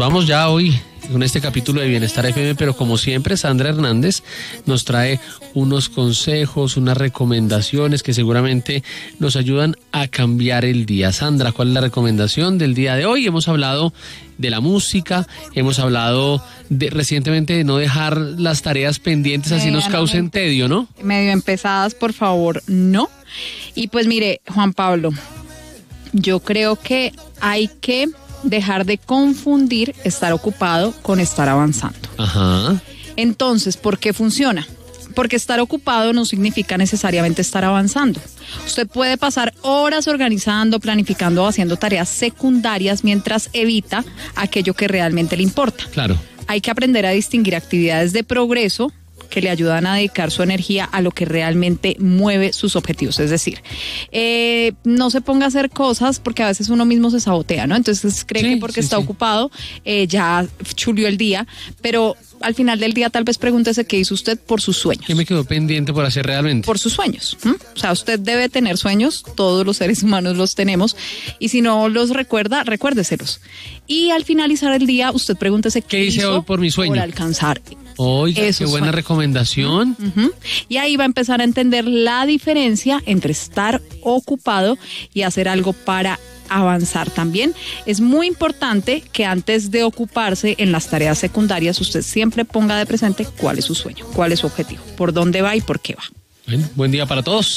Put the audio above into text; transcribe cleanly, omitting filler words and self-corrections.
vamos ya hoy con este capítulo de Bienestar FM, pero como siempre Sandra Hernández nos trae unos consejos, unas recomendaciones que seguramente nos ayudan a cambiar el día. Sandra, ¿cuál es la recomendación del día de hoy? Hemos hablado de la música, hemos hablado recientemente de no dejar las tareas pendientes así nos causen tedio, ¿no? Medio empezadas, por favor, no. Y pues mire, Juan Pablo, yo creo que hay que dejar de confundir estar ocupado con estar avanzando. Ajá. Entonces, ¿por qué funciona? Porque estar ocupado no significa necesariamente estar avanzando. Usted puede pasar horas organizando, planificando o haciendo tareas secundarias mientras evita aquello que realmente le importa. Claro. Hay que aprender a distinguir actividades de progreso que le ayudan a dedicar su energía a lo que realmente mueve sus objetivos. Es decir, no se ponga a hacer cosas porque a veces uno mismo se sabotea, ¿no? Entonces cree que porque está ocupado ya chulió el día, pero al final del día tal vez pregúntese qué hizo usted por sus sueños. ¿Qué me quedó pendiente por hacer realmente? Por sus sueños. O sea, usted debe tener sueños, todos los seres humanos los tenemos, y si no los recuerda, recuérdeselos. Y al finalizar el día, usted pregúntese qué hice hoy por mi sueño, por alcanzar. Oiga, qué buena recomendación. Y ahí va a empezar a entender la diferencia entre estar ocupado y hacer algo para avanzar. También es muy importante que antes de ocuparse en las tareas secundarias, usted siempre ponga de presente cuál es su sueño, cuál es su objetivo, por dónde va y por qué va. Bueno, buen día para todos.